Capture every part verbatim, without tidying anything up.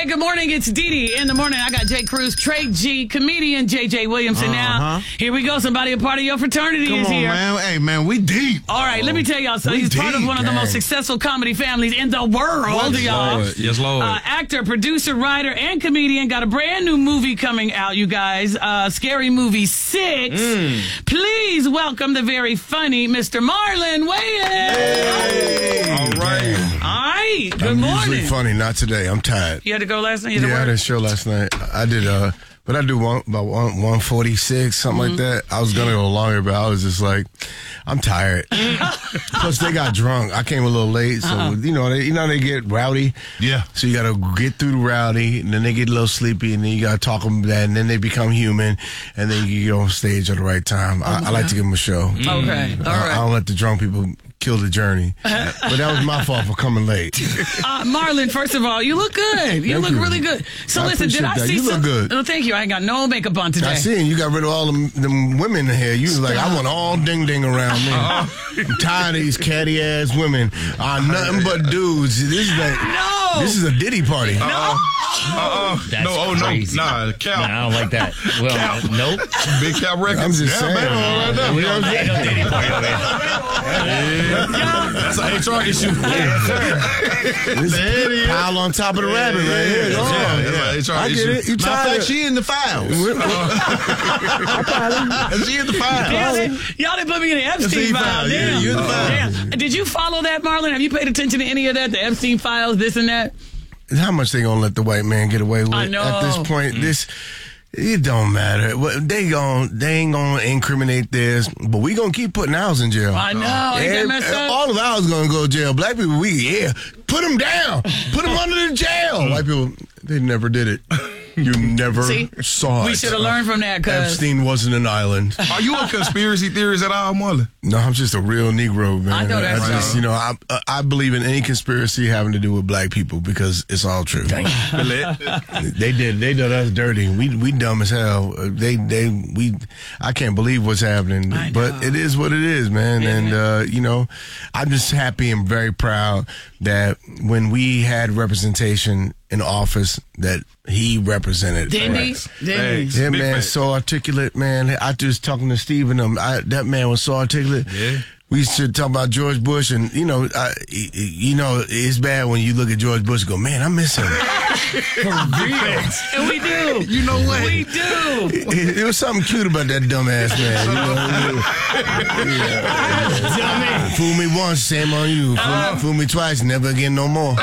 Hey, good morning. It's Dee Dee in the morning. I got Jay Cruz, Trey G, comedian J J Williamson. Uh-huh. Now, here we go. Somebody a part of your fraternity Come is on, here. man. Hey, man, we deep. All right, let me tell y'all something. We He's part of deep, one of the gang. most successful comedy families in the world, y'all. Lord. Yes, Lord. Uh, actor, producer, writer, and comedian. Got a brand new movie coming out, you guys. Uh, Scary Movie six. Mm. Please welcome the very funny Mister Marlon Wayans. Hey. All right. All right. Good I'm morning. usually funny, not today. I'm tired. You had to go last night? You had to Yeah, I work? had a show last night. I did, uh, but I do one, about one, one forty-six, something Mm-hmm. like that. I was going to go longer, but I was just like, I'm tired. Plus, they got drunk. I came a little late, so, Uh-uh. you know, they, you know, they get rowdy. Yeah. So you got to get through the rowdy, and then they get a little sleepy, and then you got to talk them to that, and then they become human, and then you get on stage at the right time. I, I like to give them a show. Okay. All I, I right. don't let the drunk people kill the journey. But that was my fault for coming late. Uh, Marlon, first of all, you look good. You Thank look you. really good. So I listen, did appreciate I that. see You look some? good. Oh, thank you. I ain't got no makeup on today. I seen you got rid of all them, them women in here. You was like, I want all ding ding around me. I'm tired of these catty ass women. Are nothing but dudes. This is like, No. this is a Diddy party. Uh-uh. Uh-uh. That's no, oh, crazy. no. Nah, Cal. Nah, I don't like that. Well, uh, nope. Big Cal Records. I'm just yeah, saying. man, right now. You know what I'm Ain't no Diddy party over here. That's an H R issue. This pile on top of the rabbit right here. Yeah, Oh, that's an H R I get issue. it. You Matter of tired fact, of she in the files. she in the files. Damn it. Y'all didn't put me in the Epstein Epstein file. file, yeah, Damn. you're the file. Damn. Did you follow that, Marlon? Have you paid attention to any of that? The Epstein files, this and that? How much they gonna let the white man get away with? I know. At this point, this it don't matter. What they gon' they ain't gonna incriminate this, but we gonna keep putting ours in jail. I know. Ain't that Every- messed up? all of ours gonna go to jail. Black people, we yeah, put them down, put them under the jail. White people, they never did it. You never See? saw it. We should have learned from that, cuz. Epstein wasn't an island. Are you a conspiracy theorist at all, Marlon? No, I'm just a real Negro, man. I know that's I just, right. you know, I I believe in any conspiracy having to do with black people because it's all true. They did. They did us dirty. We we dumb as hell. Uh, They they we. I can't believe what's happening, I but know. it is what it is, man. Isn't and uh, you know, I'm just happy and very proud that when we had representation in office, that he represented. Didn't he? Facts. Didn't he? Facts. Yeah, Big man, facts. so articulate, man. I just talking to Steve and them. I, that man was so articulate. Yeah. We should talk about George Bush, and you know, I, you know, it's bad when you look at George Bush and go, man, I miss him. And we do. You know what? We do. it, it was something cute about that dumbass man. You know, yeah. Fool me once, shame on you. Fool, Uh-huh. fool me twice, never again, no more.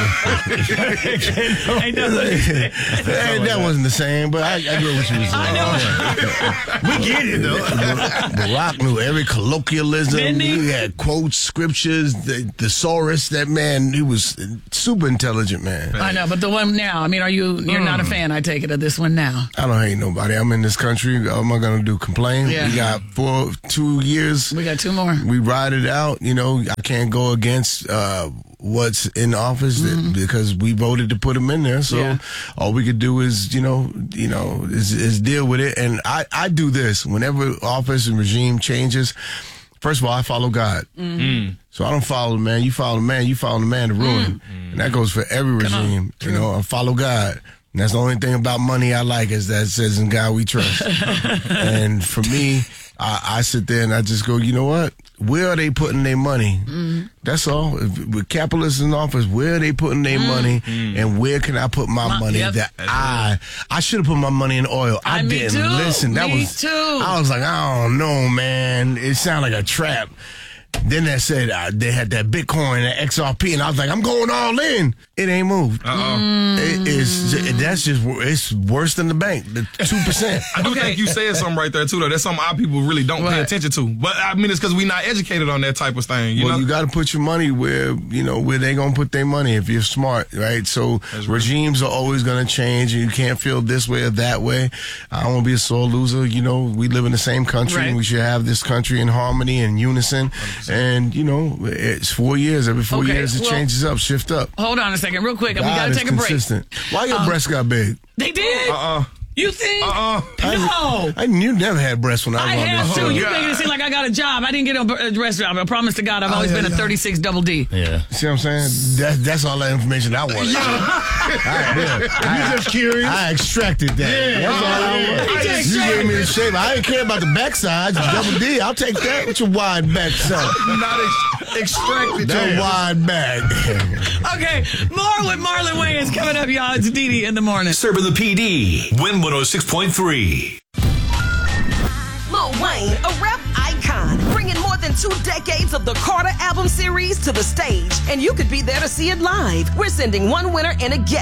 Ain't that Hey, that wasn't the same, but I, I get what you were saying. I know. We get it, though. Barack knew every colloquialism. Didn't he? He had quotes, scriptures, the thesaurus. That man, he was super intelligent, man. I know, but the one now, I mean, are you, you're not a Hmm. fan, I take it, of this one now? I don't hate nobody. I'm in this country. What am I gonna do? Complain? Yeah. We got four, two years. We got two more. We ride it out. You know, I can't go against uh, what's in office that, because we voted to put him in there. So Yeah. all we could do is, you know, you know, is, is deal with it. And I, I do this whenever office and regime changes. First of all, I follow God. So I don't follow the man. You follow the man. You follow the man to ruin. And that goes for every regime. You know, I follow God. And that's the only thing about money I like is that it says in God we trust. And for me, I, I sit there and I just go, you know what? Where are they putting their money? That's all. If, with capitalists in office, where are they putting their money? And where can I put my, My- money yep. that I I should have put my money in oil. I, I- me didn't too. listen. That Me was too. I was like, I don't know, man. It sounded like a trap. Then they said uh, they had that Bitcoin, that X R P, and I was like, I'm going all in. It ain't moved. Uh-oh. It, it's that's just it's worse than the bank, the two percent. I do Okay. think you said something right there, too, though. That's something our people really don't Right. pay attention to. But, I mean, it's because we're not educated on that type of thing, you Well, know? you got to put your money where you know where they gonna put their money if you're smart, right? So That's right. regimes are always gonna change, and you can't feel this way or that way. I don't want to be a sore loser. You know, we live in the same country, Right. and we should have this country in harmony and unison. And you know, it's four years. Every four Okay, years, it well- changes up, shift up. Hold on a second, real quick. we God got to is take a break. consistent. Why your breasts got big? They did? Uh-uh. You think? Uh-uh. No. I you never had breasts when I was I on had this to. show. You God. making it seem like I got a job. I didn't get a dress job. I promise to God, I've always yeah, been a yeah. thirty-six double D. Yeah. See what I'm saying? That, that's all that information I wanted. I, just curious. I extracted that. Yeah. That's all I Yeah. want. I just You gave me the shape. I didn't care about the backside. Just double D. I'll take that with your wide backside. Not ex- extracted. That Damn. wide back. Okay, more with Marlon Wayans coming up, y'all. It's Dee Dee in the morning. Serving the P D. Win one oh six point three. Lil Wayne, a rap icon, bringing more than two decades of the Carter album series to the stage. And you could be there to see it live. We're sending one winner and a guest